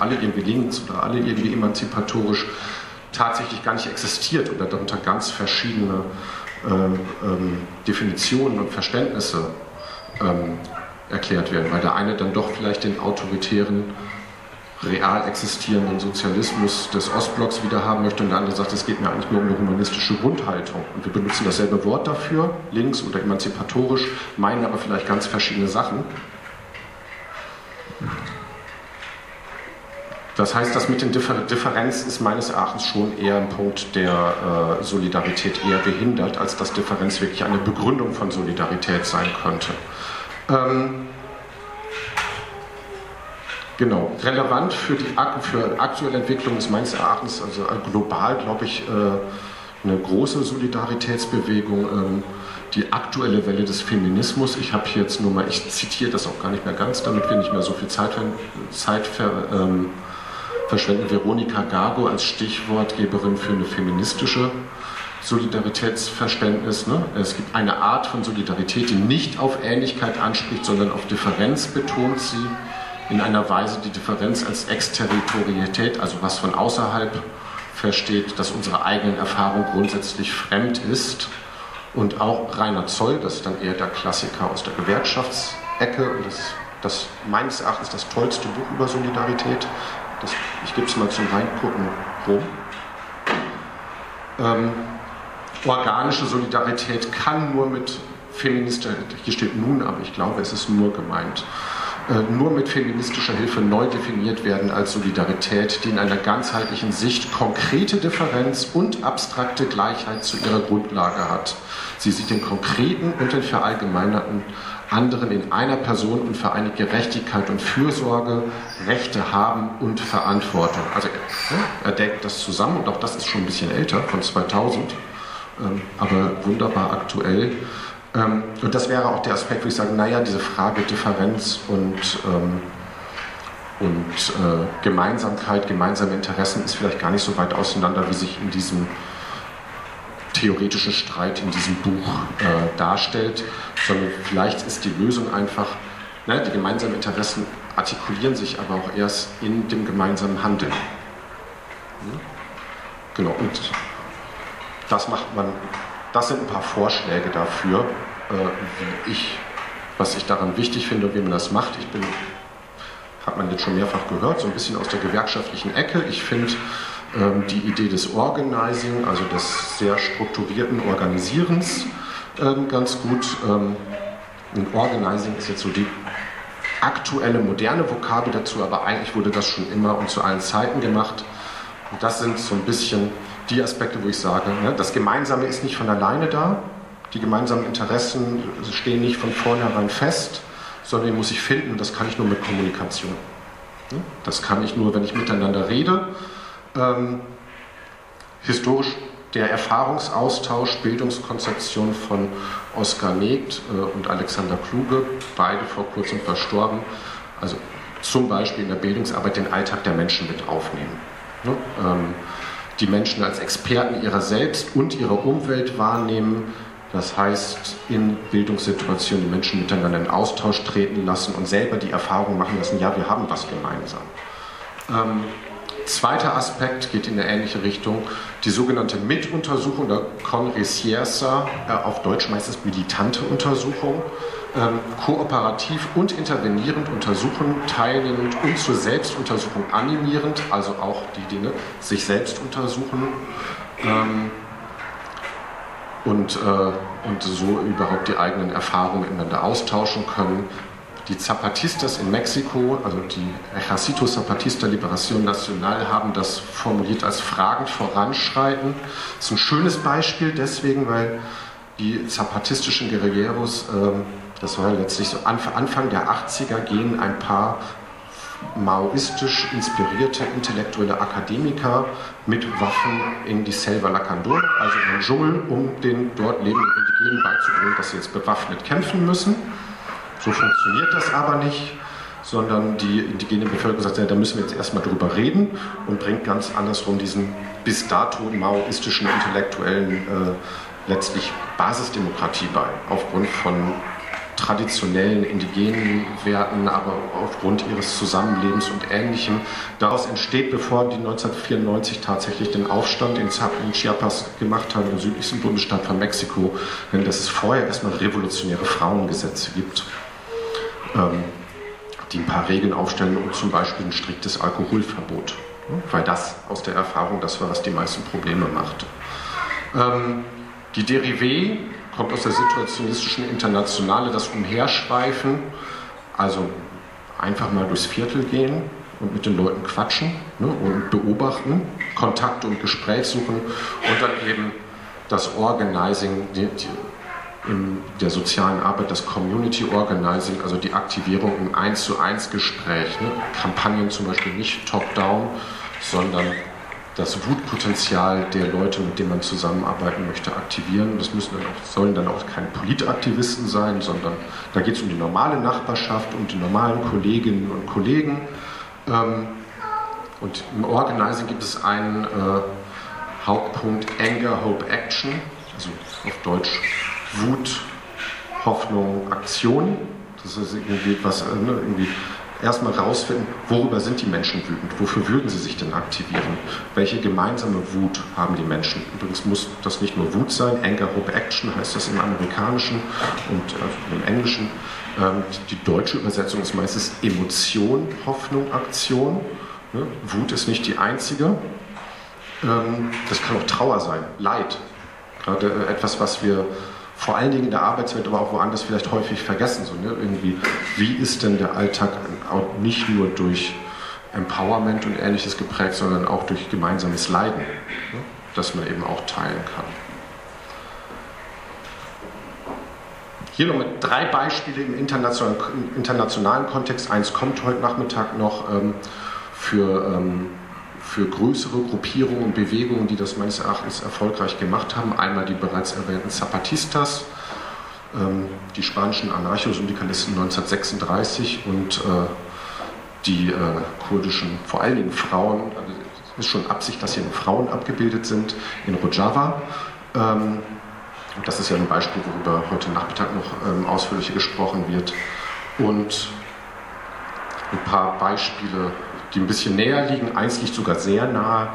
alle irgendwie links oder alle irgendwie emanzipatorisch, tatsächlich gar nicht existiert oder darunter ganz verschiedene Definitionen und Verständnisse erklärt werden, weil der eine dann doch vielleicht den autoritären, real existierenden Sozialismus des Ostblocks wieder haben möchte und der andere sagt, es geht mir eigentlich nur um eine humanistische Grundhaltung. Und wir benutzen dasselbe Wort dafür, links oder emanzipatorisch, meinen aber vielleicht ganz verschiedene Sachen. Das heißt, das mit den Differenzen ist meines Erachtens schon eher ein Punkt, der Solidarität eher behindert, als dass Differenz wirklich eine Begründung von Solidarität sein könnte. Genau, relevant für aktuelle Entwicklung ist meines Erachtens, also global, glaube ich, eine große Solidaritätsbewegung, die aktuelle Welle des Feminismus. Ich habe hier jetzt nur mal, ich zitiere das auch gar nicht mehr ganz, damit wir nicht mehr so viel Zeit verschwenden. Veronika Gago als Stichwortgeberin für eine feministische Solidaritätsverständnis. Ne? Es gibt eine Art von Solidarität, die nicht auf Ähnlichkeit anspricht, sondern auf Differenz betont sie, in einer Weise die Differenz als Exterritorialität, also was von außerhalb versteht, dass unsere eigenen Erfahrung grundsätzlich fremd ist. Und auch Rainer Zoll, das ist dann eher der Klassiker aus der Gewerkschaftsecke, und das meines Erachtens das tollste Buch über Solidarität. Ich gebe es mal zum Reingucken rum. Organische Solidarität kann nur mit feministischer, hier steht nun, aber ich glaube, es ist nur gemeint, nur mit feministischer Hilfe neu definiert werden als Solidarität, die in einer ganzheitlichen Sicht konkrete Differenz und abstrakte Gleichheit zu ihrer Grundlage hat. Sie sieht den konkreten und den verallgemeinerten anderen in einer Person und vereinigt Gerechtigkeit und Fürsorge, Rechte haben und Verantwortung. Also er denkt das zusammen, und auch das ist schon ein bisschen älter, von 2000, aber wunderbar aktuell. Und das wäre auch der Aspekt, wo ich sage, naja, diese Frage Differenz und Gemeinsamkeit, gemeinsame Interessen ist vielleicht gar nicht so weit auseinander, wie sich in diesem theoretischen Streit in diesem Buch darstellt, sondern vielleicht ist die Lösung einfach, die gemeinsamen Interessen artikulieren sich aber auch erst in dem gemeinsamen Handeln. Genau, und das macht man. Das sind ein paar Vorschläge dafür, was ich daran wichtig finde und wie man das macht. Hat man jetzt schon mehrfach gehört, so ein bisschen aus der gewerkschaftlichen Ecke. Ich finde die Idee des Organizing, also des sehr strukturierten Organisierens, ganz gut. Und Organizing ist jetzt so die aktuelle, moderne Vokabel dazu, aber eigentlich wurde das schon immer und zu allen Zeiten gemacht. Und das sind so ein bisschen die Aspekte, wo ich sage, das Gemeinsame ist nicht von alleine da, die gemeinsamen Interessen stehen nicht von vornherein fest, sondern die muss ich finden, und das kann ich nur mit Kommunikation. Das kann ich nur, wenn ich miteinander rede. Historisch der Erfahrungsaustausch, Bildungskonzeption von Oskar Negt und Alexander Kluge, beide vor kurzem verstorben, also zum Beispiel in der Bildungsarbeit den Alltag der Menschen mit aufnehmen. Die Menschen als Experten ihrer selbst und ihrer Umwelt wahrnehmen, das heißt in Bildungssituationen die Menschen miteinander in Austausch treten lassen und selber die Erfahrung machen lassen, ja, wir haben was gemeinsam. Zweiter Aspekt geht in eine ähnliche Richtung, die sogenannte Mituntersuchung oder con recienza, auf Deutsch meistens militante Untersuchung, kooperativ und intervenierend untersuchen, teilnehmend und zur Selbstuntersuchung animierend, also auch die Dinge sich selbst untersuchen und so überhaupt die eigenen Erfahrungen miteinander austauschen können. Die Zapatistas in Mexiko, also die Ejército Zapatista Liberación Nacional, haben das formuliert als fragend voranschreiten. Das ist ein schönes Beispiel deswegen, weil die zapatistischen Guerilleros, das war letztlich so Anfang der 80er, gehen ein paar maoistisch inspirierte intellektuelle Akademiker mit Waffen in die Selva Lacandón, also in den Dschungel, um den dort lebenden Indigenen beizubringen, dass sie jetzt bewaffnet kämpfen müssen. So funktioniert das aber nicht, sondern die indigene Bevölkerung sagt, ja, da müssen wir jetzt erstmal drüber reden, und bringt ganz andersrum diesen bis dato maoistischen Intellektuellen letztlich Basisdemokratie bei, aufgrund von traditionellen indigenen Werten, aber aufgrund ihres Zusammenlebens und Ähnlichem. Daraus entsteht, bevor die 1994 tatsächlich den Aufstand in Chiapas gemacht haben, im südlichsten Bundesstaat von Mexiko, denn dass es vorher erstmal revolutionäre Frauengesetze gibt, die ein paar Regeln aufstellen und zum Beispiel ein striktes Alkoholverbot, weil das aus der Erfahrung das war, was die meisten Probleme machte. Die Derivé kommt aus der situationistischen Internationale, das Umherschweifen, also einfach mal durchs Viertel gehen und mit den Leuten quatschen, ne, und beobachten, Kontakt und Gespräch suchen und dann eben das Organizing in der sozialen Arbeit, das Community Organizing, also die Aktivierung im 1:1 Gespräch, ne, Kampagnen zum Beispiel nicht top-down, sondern das Wutpotenzial der Leute, mit denen man zusammenarbeiten möchte, aktivieren. Das sollen dann auch keine Politaktivisten sein, sondern da geht es um die normale Nachbarschaft, um die normalen Kolleginnen und Kollegen. Und im Organizing gibt es einen Hauptpunkt Anger, Hope, Action, also auf Deutsch Wut, Hoffnung, Aktion. Das ist irgendwie was, irgendwie erstmal rausfinden, worüber sind die Menschen wütend, wofür würden sie sich denn aktivieren, welche gemeinsame Wut haben die Menschen. Übrigens muss das nicht nur Wut sein, Anger, Hope, Action heißt das im Amerikanischen und im Englischen. Die deutsche Übersetzung ist meistens Emotion, Hoffnung, Aktion. Wut ist nicht die einzige. Das kann auch Trauer sein, Leid. Gerade etwas, was wir vor allen Dingen in der Arbeitswelt, aber auch woanders vielleicht häufig vergessen. So, ne? Irgendwie, wie ist denn der Alltag auch nicht nur durch Empowerment und Ähnliches geprägt, sondern auch durch gemeinsames Leiden, ne? Das man eben auch teilen kann. Hier noch mit 3 Beispiele im internationalen Kontext. Eins kommt heute Nachmittag noch für größere Gruppierungen und Bewegungen, die das meines Erachtens erfolgreich gemacht haben. Einmal die bereits erwähnten Zapatistas, die spanischen Anarchosyndikalisten 1936 und die kurdischen, vor allen Dingen Frauen, also es ist schon Absicht, dass hier Frauen abgebildet sind, in Rojava. Das ist ja ein Beispiel, worüber heute Nachmittag noch ausführlicher gesprochen wird. Und ein paar Beispiele, die ein bisschen näher liegen. Eins liegt sogar sehr nahe,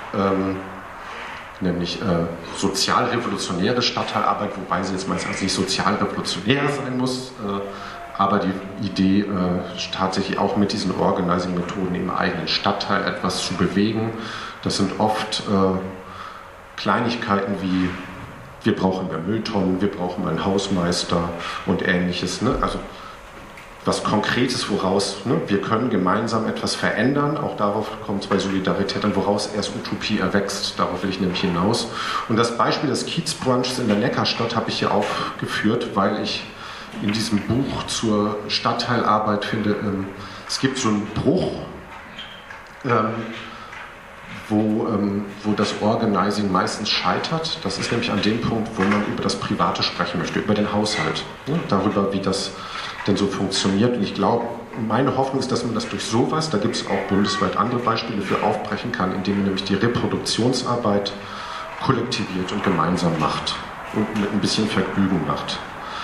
nämlich sozialrevolutionäre Stadtteilarbeit, wobei sie jetzt meistens nicht sozialrevolutionär sein muss, aber die Idee, tatsächlich auch mit diesen Organizing-Methoden im eigenen Stadtteil etwas zu bewegen. Das sind oft Kleinigkeiten wie: wir brauchen mehr Mülltonnen, wir brauchen einen Hausmeister und Ähnliches. Ne? Also was Konkretes, woraus, ne, wir können gemeinsam etwas verändern, auch darauf kommt es bei Solidarität an, woraus erst Utopie erwächst, darauf will ich nämlich hinaus. Und das Beispiel des Kiezbrunchs in der Neckarstadt habe ich hier aufgeführt, weil ich in diesem Buch zur Stadtteilarbeit finde, es gibt so einen Bruch, wo das Organizing meistens scheitert. Das ist nämlich an dem Punkt, wo man über das Private sprechen möchte, über den Haushalt, ne, darüber, wie das denn so funktioniert. Und ich glaube, meine Hoffnung ist, dass man das durch sowas, da gibt es auch bundesweit andere Beispiele für, aufbrechen kann, indem man nämlich die Reproduktionsarbeit kollektiviert und gemeinsam macht und mit ein bisschen Vergnügen macht.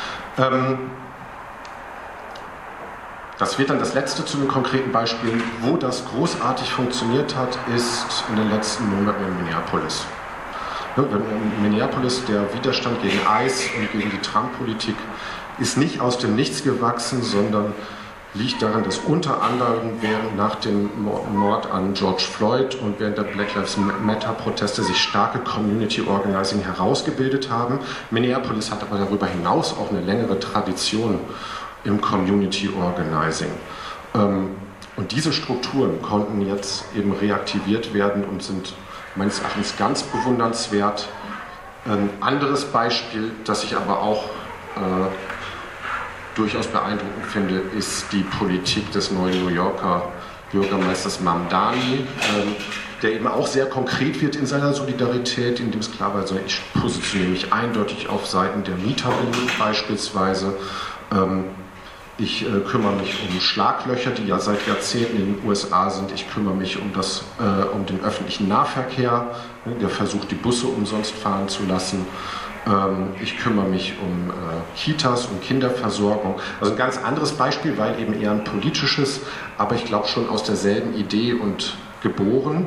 Das wird dann das letzte zu den konkreten Beispielen. Wo das großartig funktioniert hat, ist in den letzten Monaten in Minneapolis. In Minneapolis der Widerstand gegen ICE und gegen die Trump-Politik ist nicht aus dem Nichts gewachsen, sondern liegt daran, dass unter anderem nach dem Mord an George Floyd und während der Black Lives Matter-Proteste sich starke Community Organizing herausgebildet haben. Minneapolis hat aber darüber hinaus auch eine längere Tradition im Community Organizing. Und diese Strukturen konnten jetzt eben reaktiviert werden und sind meines Erachtens ganz bewundernswert. Ein anderes Beispiel, das ich aber auch durchaus beeindruckend finde, ist die Politik des neuen New Yorker Bürgermeisters Mamdani, der eben auch sehr konkret wird in seiner Solidarität, indem es klar war, also ich positioniere mich eindeutig auf Seiten der Mieterinnen beispielsweise. Ich kümmere mich um Schlaglöcher, die ja seit Jahrzehnten in den USA sind. Ich kümmere mich um den öffentlichen Nahverkehr, der versucht, die Busse umsonst fahren zu lassen. Ich kümmere mich um Kitas, um Kinderversorgung. Also ein ganz anderes Beispiel, weil eben eher ein politisches, aber ich glaube schon aus derselben Idee und geboren,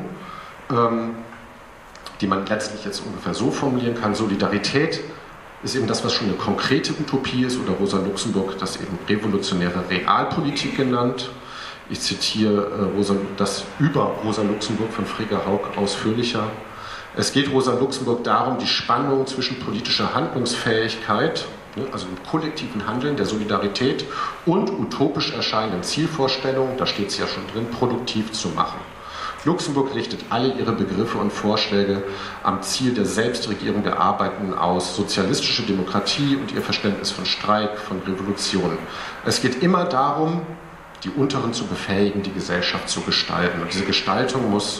die man letztlich jetzt ungefähr so formulieren kann. Solidarität ist eben das, was schon eine konkrete Utopie ist, oder Rosa Luxemburg das eben revolutionäre Realpolitik genannt. Ich zitiere das über Rosa Luxemburg von Frigga Haug ausführlicher. Es geht Rosa Luxemburg darum, die Spannung zwischen politischer Handlungsfähigkeit, also dem kollektiven Handeln, der Solidarität und utopisch erscheinenden Zielvorstellungen, da steht es ja schon drin, produktiv zu machen. Luxemburg richtet alle ihre Begriffe und Vorschläge am Ziel der Selbstregierung der Arbeitenden aus, sozialistische Demokratie und ihr Verständnis von Streik, von Revolution. Es geht immer darum, die Unteren zu befähigen, die Gesellschaft zu gestalten. Und diese Gestaltung muss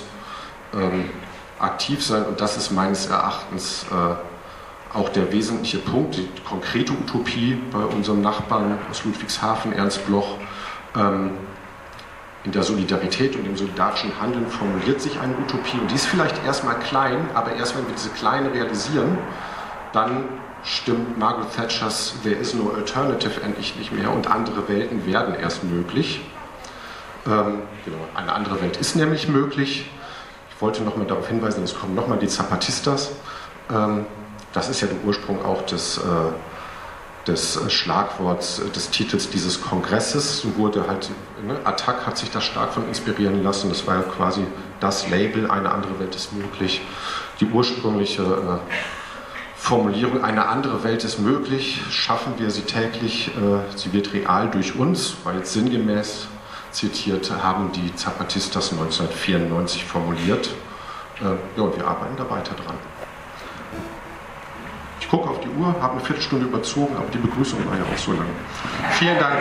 aktiv sein, und das ist meines Erachtens auch der wesentliche Punkt. Die konkrete Utopie bei unserem Nachbarn aus Ludwigshafen, Ernst Bloch, in der Solidarität und im solidarischen Handeln formuliert sich eine Utopie, und die ist vielleicht erstmal klein, aber erst wenn wir diese Kleine realisieren, dann stimmt Margaret Thatchers There is no alternative endlich nicht mehr, und andere Welten werden erst möglich. Eine andere Welt ist nämlich möglich. Ich wollte nochmal darauf hinweisen, es kommen nochmal die Zapatistas. Das ist ja der Ursprung auch des Schlagworts, des Titels dieses Kongresses. So wurde halt, Attac hat sich da stark von inspirieren lassen. Das war ja quasi das Label, eine andere Welt ist möglich. Die ursprüngliche Formulierung, eine andere Welt ist möglich, schaffen wir sie täglich, sie wird real durch uns, war jetzt sinngemäß zitiert, haben die Zapatistas 1994 formuliert. Und wir arbeiten da weiter dran. Ich gucke auf die Uhr, habe eine Viertelstunde überzogen, aber die Begrüßung war ja auch so lang. Vielen Dank.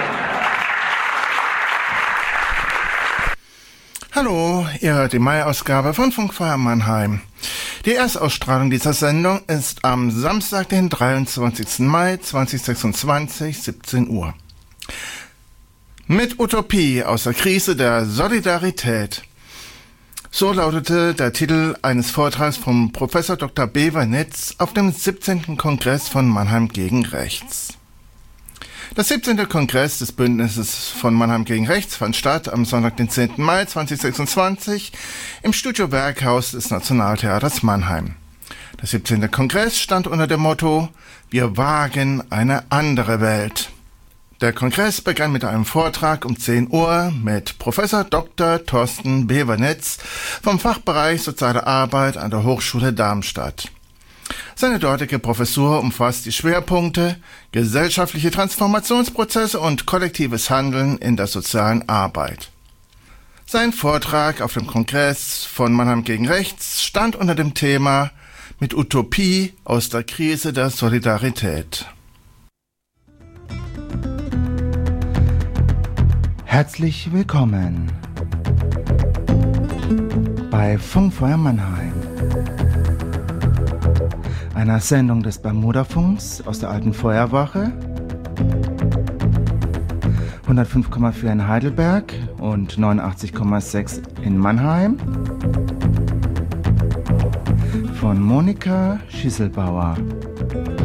Hallo, ihr hört die Mai-Ausgabe von Funkfeuer Mannheim. Die Erstausstrahlung dieser Sendung ist am Samstag, den 23. Mai 2026, 17 Uhr. Mit Utopie aus der Krise der Solidarität. So lautete der Titel eines Vortrags vom Professor Dr. Bever-Nitz auf dem 17. Kongress von Mannheim gegen Rechts. Der 17. Kongress des Bündnisses von Mannheim gegen Rechts fand statt am Sonntag, den 10. Mai 2026 im Studio Werkhaus des Nationaltheaters Mannheim. Der 17. Kongress stand unter dem Motto Wir wagen eine andere Welt. Der Kongress begann mit einem Vortrag um 10 Uhr mit Professor Dr. Thorsten Bever-Nitz vom Fachbereich Soziale Arbeit an der Hochschule Darmstadt. Seine dortige Professur umfasst die Schwerpunkte gesellschaftliche Transformationsprozesse und kollektives Handeln in der sozialen Arbeit. Sein Vortrag auf dem Kongress von Mannheim gegen Rechts stand unter dem Thema Mit Utopie aus der Krise der Solidarität. Herzlich willkommen bei Funkfeuer Mannheim, einer Sendung des Bermuda-Funks aus der alten Feuerwache, 105,4 in Heidelberg und 89,6 in Mannheim, von Monika Schieselbauer.